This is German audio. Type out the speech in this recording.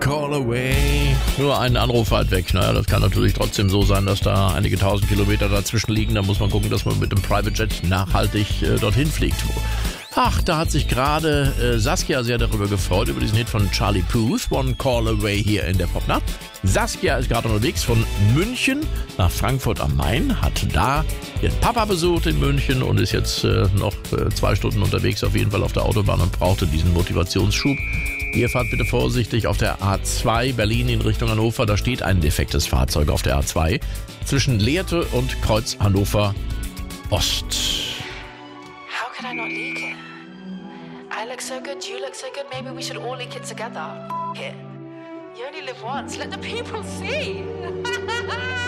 Call away. Nur einen Anruf weit weg. Naja, das kann natürlich trotzdem so sein, dass da einige tausend Kilometer dazwischen liegen. Da muss man gucken, dass man mit dem Private Jet nachhaltig dorthin fliegt. Ach, da hat sich gerade Saskia sehr darüber gefreut, über diesen Hit von Charlie Puth, One Call Away hier in der Popnacht. Saskia ist gerade unterwegs von München nach Frankfurt am Main, hat da ihren Papa besucht in München und ist jetzt noch 2 Stunden unterwegs auf jeden Fall auf der Autobahn und brauchte diesen Motivationsschub. Ihr fahrt bitte vorsichtig auf der A2 Berlin in Richtung Hannover. Da steht ein defektes Fahrzeug auf der A2 zwischen Lehrte und Kreuz Hannover Ost. How can I not leak it? I look so good, you look so good, maybe we should all leak it together. It. You only live once, let the people see.